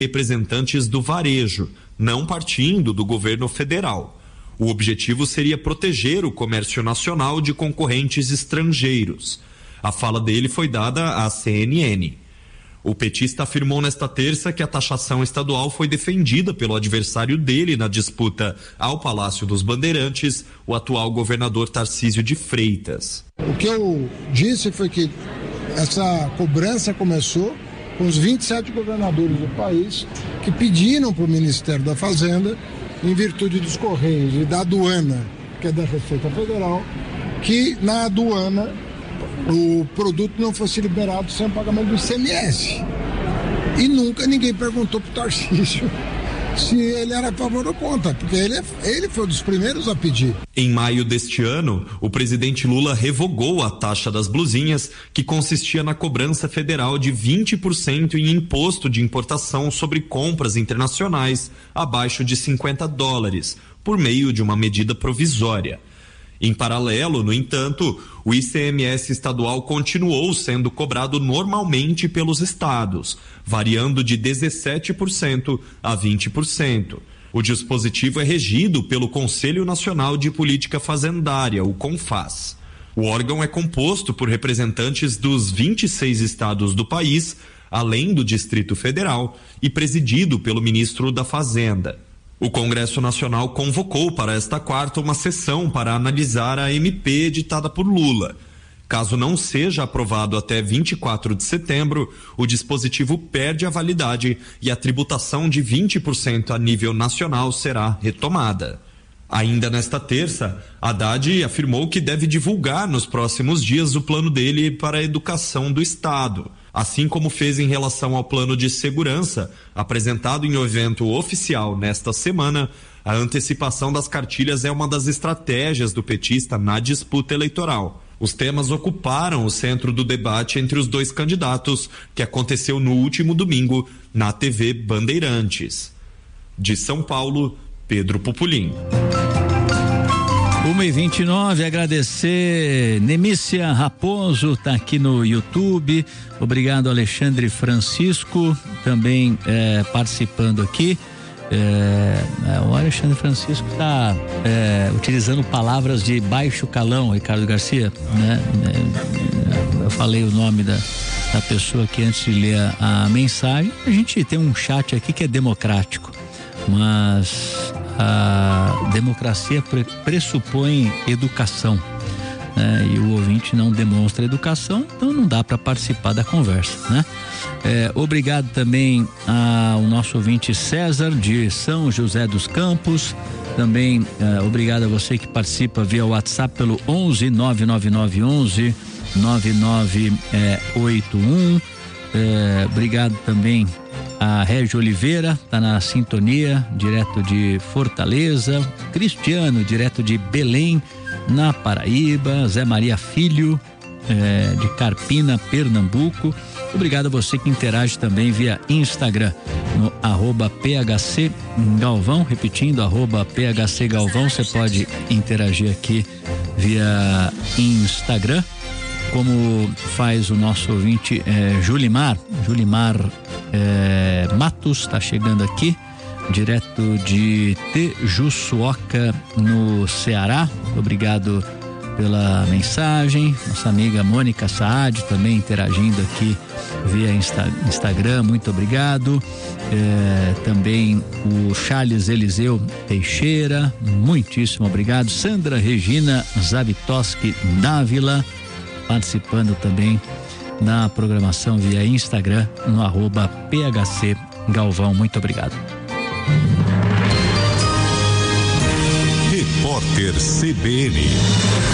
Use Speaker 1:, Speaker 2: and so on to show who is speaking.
Speaker 1: representantes do varejo, não partindo do governo federal. O objetivo seria proteger o comércio nacional de concorrentes estrangeiros. A fala dele foi dada à CNN. O petista afirmou nesta terça que a taxação estadual foi defendida pelo adversário dele na disputa ao Palácio dos Bandeirantes, o atual governador Tarcísio de Freitas.
Speaker 2: O que eu disse foi que essa cobrança começou com os 27 governadores do país que pediram para o Ministério da Fazenda, em virtude dos Correios e da aduana, que é da Receita Federal, que na aduana o produto não fosse liberado sem o pagamento do ICMS. E nunca ninguém perguntou para o Tarcísio se ele era a favor ou contra, porque ele foi um dos primeiros a pedir.
Speaker 1: Em maio deste ano, o presidente Lula revogou a taxa das blusinhas, que consistia na cobrança federal de 20% em imposto de importação sobre compras internacionais abaixo de $50, por meio de uma medida provisória. Em paralelo, no entanto, o ICMS estadual continuou sendo cobrado normalmente pelos estados, variando de 17% a 20%. O dispositivo é regido pelo Conselho Nacional de Política Fazendária, o CONFAS. O órgão é composto por representantes dos 26 estados do país, além do Distrito Federal, e presidido pelo ministro da Fazenda. O Congresso Nacional convocou para esta quarta uma sessão para analisar a MP editada por Lula. Caso não seja aprovado até 24 de setembro, o dispositivo perde a validade e a tributação de 20% a nível nacional será retomada. Ainda nesta terça, Haddad afirmou que deve divulgar nos próximos dias o plano dele para a educação do Estado, assim como fez em relação ao plano de segurança, apresentado em um evento oficial nesta semana. A antecipação das cartilhas é uma das estratégias do petista na disputa eleitoral. Os temas ocuparam o centro do debate entre os dois candidatos, que aconteceu no último domingo na TV Bandeirantes. De São Paulo, Pedro Pupulim.
Speaker 3: 1h29, agradecer Nemícia Raposo, tá aqui no YouTube. Obrigado, Alexandre Francisco, também participando aqui. O Alexandre Francisco está utilizando palavras de baixo calão, Ricardo Garcia, né? Eu falei o nome da pessoa aqui antes de ler a mensagem. A gente tem um chat aqui que é democrático, mas a democracia pressupõe educação, né? E o ouvinte não demonstra educação, então não dá para participar da conversa, né? Obrigado também ao nosso ouvinte César de São José dos Campos, também obrigado a você que participa via WhatsApp pelo 11 999 11 9981. Obrigado também a Régio Oliveira, tá na sintonia, direto de Fortaleza. Cristiano, direto de Belém, na Paraíba. Zé Maria Filho, de Carpina, Pernambuco. Obrigado a você que interage também via Instagram, no @PHC Galvão, repetindo, @PHC Galvão. Você pode interagir aqui via Instagram, como faz o nosso ouvinte Julimar Matos, está chegando aqui direto de Tejuçuoca, no Ceará. Obrigado pela mensagem. Nossa amiga Mônica Saad também interagindo aqui via Instagram, muito obrigado. Também o Charles Eliseu Teixeira, muitíssimo obrigado. Sandra Regina Zavitoski Dávila participando também na programação via Instagram no @PHC Galvão, muito obrigado.
Speaker 4: Repórter CBN.